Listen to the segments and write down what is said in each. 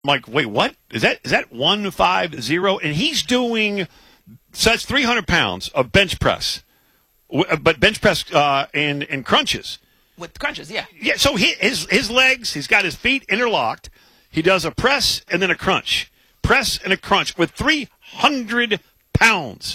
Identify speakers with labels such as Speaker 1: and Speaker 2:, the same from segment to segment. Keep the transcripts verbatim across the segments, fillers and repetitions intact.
Speaker 1: I'm like, wait, what? Is that is that one five zero? And he's doing so that's three hundred pounds of bench press, but bench press uh, and and crunches.
Speaker 2: With crunches, yeah.
Speaker 1: Yeah. So he, his his legs, he's got his feet interlocked. He does a press and then a crunch, press and a crunch with three hundred pounds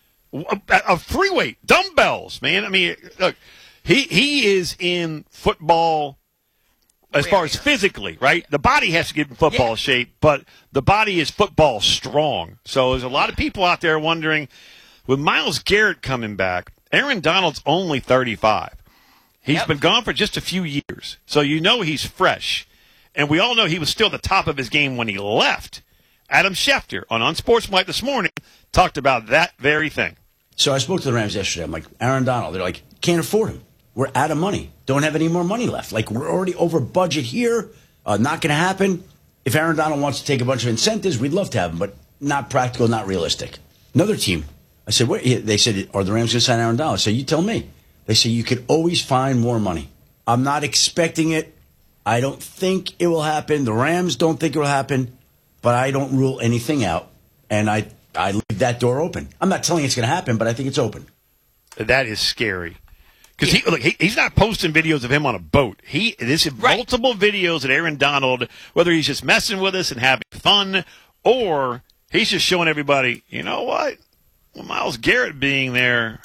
Speaker 1: of free weight dumbbells. Man, I mean, look, he he is in football. As far as physically, right? The body has to get in football
Speaker 2: yeah.
Speaker 1: shape, but the body is football strong. So there's a lot of people out there wondering, with Myles Garrett coming back, Aaron Donald's only thirty-five. He's
Speaker 2: yep.
Speaker 1: been gone for just a few years. So you know he's fresh. And we all know he was still at the top of his game when he left. Adam Schefter on Unsportsmanlike this morning talked about that very thing.
Speaker 3: So I spoke to the Rams yesterday. I'm like, Aaron Donald. They're like, can't afford him. We're out of money. Don't have any more money left. Like, we're already over budget here. Uh, not going to happen. If Aaron Donald wants to take a bunch of incentives, we'd love to have him, but not practical, not realistic. Another team. I said, what? They said, are the Rams going to sign Aaron Donald? I said, you tell me. They say, you could always find more money. I'm not expecting it. I don't think it will happen. The Rams don't think it will happen, but I don't rule anything out, and I, I leave that door open. I'm not telling you it's going to happen, but I think it's open.
Speaker 1: That is scary. Because he, look, he, he's not posting videos of him on a boat. He There's
Speaker 2: right.
Speaker 1: multiple videos of Aaron Donald, whether he's just messing with us and having fun, or he's just showing everybody, you know what? Well, Myles Garrett being there,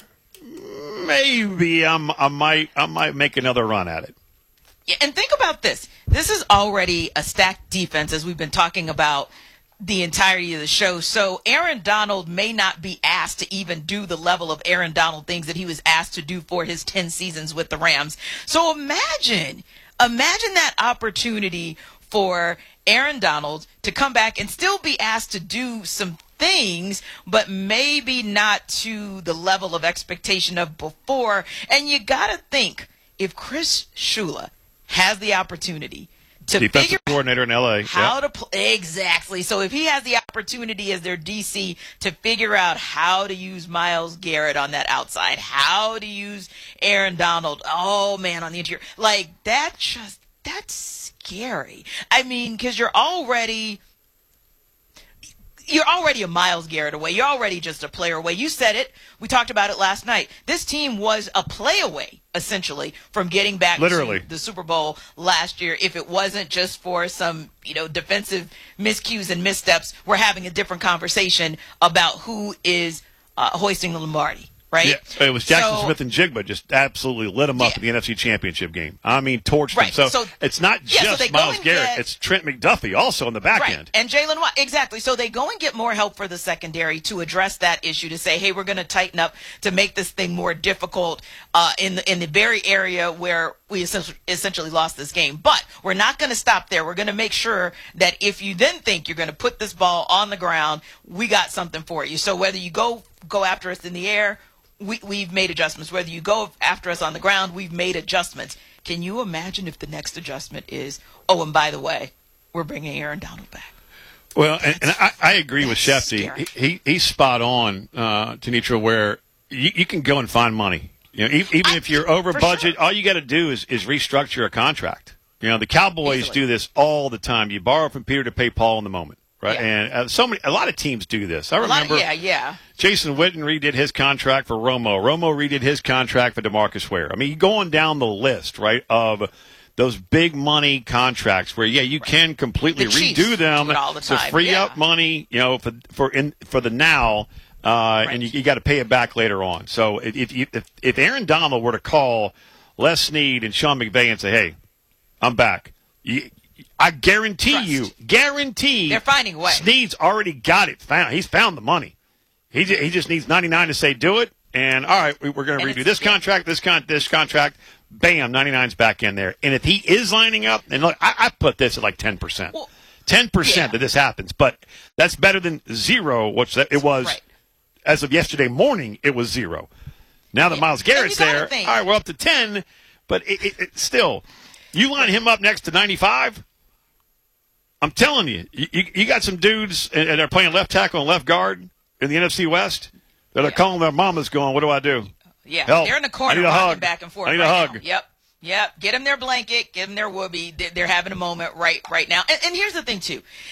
Speaker 1: maybe I'm, I might I might make another run at it.
Speaker 2: Yeah, and think about this. This is already a stacked defense, as we've been talking about the entirety of the show. So Aaron Donald may not be asked to even do the level of Aaron Donald things that he was asked to do for his ten seasons with the Rams. So imagine, imagine that opportunity for Aaron Donald to come back and still be asked to do some things, but maybe not to the level of expectation of before. And you got to think, if Chris Shula has the opportunity to
Speaker 1: defensive
Speaker 2: figure
Speaker 1: coordinator in L A.
Speaker 2: How
Speaker 1: yeah.
Speaker 2: to play exactly. So if he has the opportunity as their D C to figure out how to use Myles Garrett on that outside, how to use Aaron Donald, oh man, on the interior, like that just that's scary. I mean, because you're already you're already a Myles Garrett away. You're already just a player away. You said it. We talked about it last night. This team was a play away, essentially, from getting back
Speaker 1: Literally.
Speaker 2: to the Super Bowl last year. If it wasn't just for some, you know, defensive miscues and missteps, we're having a different conversation about who is uh, hoisting the Lombardi. Right?
Speaker 1: Yeah, it was Jackson
Speaker 2: so,
Speaker 1: Smith and Jigba just absolutely lit him up
Speaker 2: yeah.
Speaker 1: in the N F C Championship game. I mean, torched
Speaker 2: right.
Speaker 1: him. So,
Speaker 2: so
Speaker 1: it's not
Speaker 2: yeah,
Speaker 1: just
Speaker 2: so
Speaker 1: Myles Garrett.
Speaker 2: Get,
Speaker 1: it's Trent McDuffie also on the back
Speaker 2: right.
Speaker 1: end.
Speaker 2: And Jalen Watt. Exactly. So they go and get more help for the secondary to address that issue, to say, hey, we're going to tighten up to make this thing more difficult uh, in, the, in the very area where we essentially, essentially lost this game. But we're not going to stop there. We're going to make sure that if you then think you're going to put this ball on the ground, we got something for you. So whether you go go after us in the air, We, we've made adjustments. Whether you go after us on the ground, we've made adjustments. Can you imagine if the next adjustment is, oh, and by the way, we're bringing Aaron Donald back?
Speaker 1: Well, and, and I, I agree with Shefty.
Speaker 2: Scary.
Speaker 1: He, he's spot on, uh, Tenitra, where you, you can go and find money. You know, even, even
Speaker 2: I,
Speaker 1: if you're over budget,
Speaker 2: sure.
Speaker 1: all you got to do is, is restructure a contract. You know, the Cowboys
Speaker 2: Easily.
Speaker 1: do this all the time. You borrow from Peter to pay Paul in the moment. Right,
Speaker 2: Yeah.
Speaker 1: and uh, so many, a lot of teams do this. I
Speaker 2: A lot
Speaker 1: remember,
Speaker 2: of, yeah, yeah.
Speaker 1: Jason Witten redid his contract for Romo. Romo redid his contract for DeMarcus Ware. I mean, you're going down the list, right, of those big money contracts where, yeah, you right. can completely
Speaker 2: the
Speaker 1: redo them
Speaker 2: do the
Speaker 1: to free
Speaker 2: yeah.
Speaker 1: up money, you know, for for in for the now, uh, right. and you, you got to pay it back later on. So if if, if if Aaron Donald were to call Les Snead and Sean McVay and say, "Hey, I'm back," you, I guarantee
Speaker 2: Trust.
Speaker 1: you, guarantee
Speaker 2: they're finding a way.
Speaker 1: Snead's already got it found. He's found the money. He just, he just needs ninety-nine to say do it. And all right, we, we're going to redo this contract, this con this contract. Bam, ninety-nine's back in there. And if he is lining up, and look, I, I put this at like ten percent,
Speaker 2: well,
Speaker 1: ten percent
Speaker 2: yeah.
Speaker 1: that this happens. But that's better than zero, which it was
Speaker 2: right.
Speaker 1: as of yesterday morning. It was zero. Now that
Speaker 2: yeah.
Speaker 1: Myles Garrett's there,
Speaker 2: think.
Speaker 1: all right, we're up to ten. But it, it, it still, you line him up next to ninety-five. I'm telling you, you, you got some dudes and they're playing left tackle and left guard in the N F C West that are
Speaker 2: yeah.
Speaker 1: calling their mamas going, what do I do?
Speaker 2: Yeah,
Speaker 1: Help.
Speaker 2: they're in the
Speaker 1: I
Speaker 2: corner
Speaker 1: need a
Speaker 2: rocking
Speaker 1: hug.
Speaker 2: back and forth.
Speaker 1: I need
Speaker 2: right
Speaker 1: a hug.
Speaker 2: Now. Yep. Yep. Get them their blanket. Give them their whoopee. They're, they're having a moment right right now. And, and here's the thing, too.